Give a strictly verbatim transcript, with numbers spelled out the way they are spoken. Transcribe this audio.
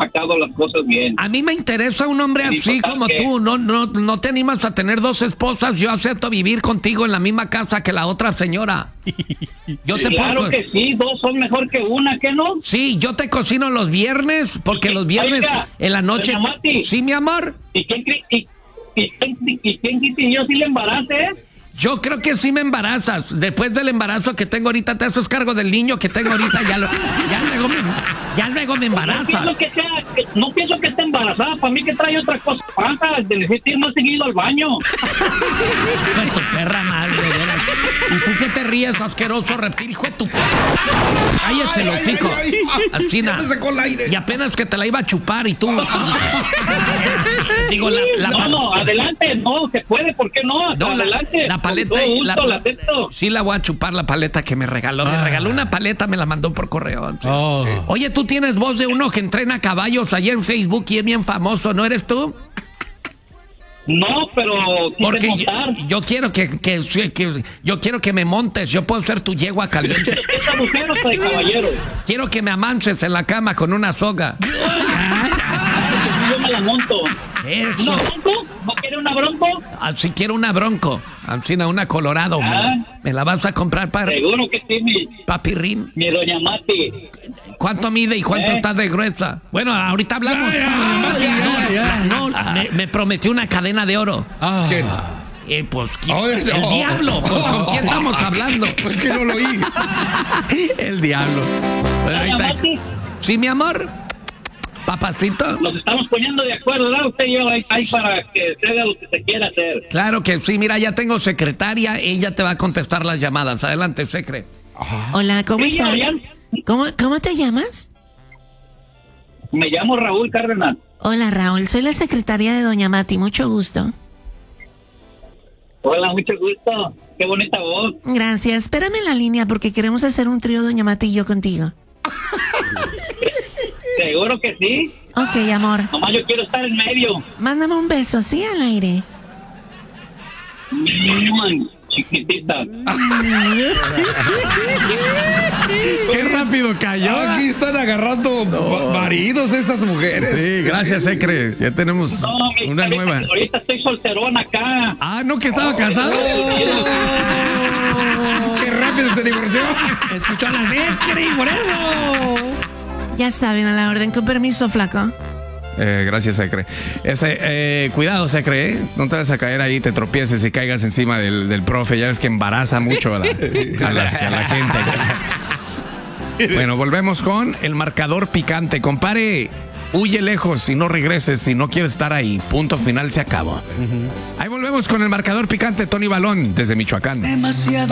sacado las cosas bien. A mí me interesa un hombre Sí, así total como que- tú. No, no, no te animas a tener dos esposas. Yo acepto vivir contigo en la misma casa que la otra señora. Yo te Claro puedo... que sí, dos son mejor que una, ¿qué no? Sí, yo te cocino los viernes, porque los viernes Oiga, en la noche... doña Mati. Sí, mi amor. ¿Y quién cri- y, y, quién- y quién quita y yo sí le embarace, eh? Yo creo que sí me embarazas. Después del embarazo que tengo ahorita, te haces cargo del niño que tengo ahorita. Ya, lo, ya, luego, me, ya luego me No embarazas. pienso que sea, que- no pienso que esté embarazada, para mí que trae otra cosa panza, de necesito ir más seguido al baño. Hijo de tu perra madre, de veras. ¿Y tú qué te ríes, asqueroso reptil? Hijo de tu perra. Cállate, los hijos. Así Ya na- me sacó el aire. Y apenas que te la iba a chupar y tú. Digo, la, la, No, no, adelante, no, se puede, ¿por qué no? no, la- Adelante. la paleta. Con todo y- gusto, la- la la- acepto. sí, la voy a chupar, la paleta que me regaló. Me Ah. regaló una paleta, me la mandó por correo. Oh. Oye, tú tienes voz de uno que entrena caballos allá en Facebook y es bien famoso, ¿no eres tú? No, pero sí sé Porque yo, montar. yo quiero que, que, que- yo quiero que me montes, yo puedo ser tu yegua caliente. ¿Es de mujer o de caballero? Quiero que me amanches en la cama con una soga. Yo me la monto. Eso. ¿Una bronco? ¿No quiere una bronco? Así quiero una bronco, así una colorado. Me la, Ah. me la vas a comprar para Seguro que sí, mi, papirrín. mi doña Mati. ¿Cuánto mide y cuánto ¿Eh? está de gruesa? Bueno, ahorita hablamos. Ya, ya, ya. No, me, me prometió una cadena de oro. Ah. ¿Quién? Eh, pues, ¿quién? Oh, El oh, diablo. Pues, ¿con quién estamos hablando? Pues que no lo oí. El diablo. Bueno, ahí Doña está. Mati, Sí, mi amor. Papacito. nos estamos poniendo de acuerdo, ¿verdad? Usted y yo ahí, ahí para que se haga lo que se quiera hacer. Claro que sí, mira, ya tengo secretaria, ella te va a contestar las llamadas. Adelante, secre. Hola, ¿cómo Sí, estás? Adrián. ¿Cómo, ¿Cómo te llamas? Me llamo Raúl Cárdenas. Hola, Raúl, soy la secretaria de Doña Mati, mucho gusto. Hola, mucho gusto. Qué bonita voz. Gracias, espérame en la línea porque queremos hacer un trío Doña Mati y yo contigo. Seguro que sí. Ok, amor, Nomás yo quiero estar en medio. mándame un beso, ¿sí? Al aire. Mm, chiquitita. Qué rápido cayó. Aquí están agarrando ma- maridos estas mujeres. Sí, gracias, secre. Ya tenemos No, mi una ahorita, nueva. ahorita estoy solterón acá. Ah, no, que estaba casado. ¡Qué rápido se divorció! Escuchó a la secre y por eso. Ya saben, a la orden, con permiso, flaco. Eh, gracias, Secre. Ese, eh, cuidado, Secre, ¿eh? No te vas a caer ahí, te tropieces y caigas encima del, del profe. Ya ves que embaraza mucho a la, a la- a la gente. Bueno, volvemos con el marcador picante. Compare, huye lejos y no regreses si no quieres estar ahí. Punto final, se acabó. Ahí volvemos con el marcador picante, Tony Balón, desde Michoacán. Demasiado